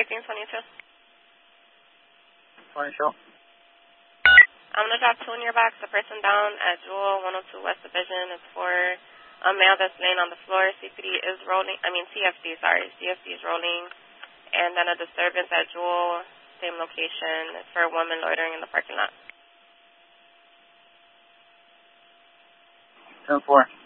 1822. 22. I'm going to drop 2 in your box. The person down at Jewel 102 West Division is for a male that's laying on the floor. CFD is rolling. CFD is rolling. And then a disturbance at Jewel, same location. It's for a woman loitering in the parking lot. 10-4.